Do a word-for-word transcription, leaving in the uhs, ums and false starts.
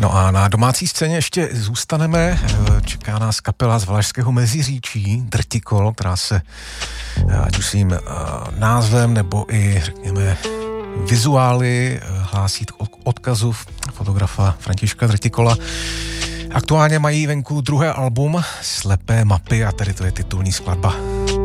No a na domácí scéně ještě zůstaneme. Čeká nás kapela z Valašského Meziříčí, Drtikol, která se ať už svým názvem nebo i, řekněme, vizuály hlásí k odkazu fotografa Františka Drtikola. Aktuálně mají venku druhé album Slepé mapy a tady to je titulní skladba.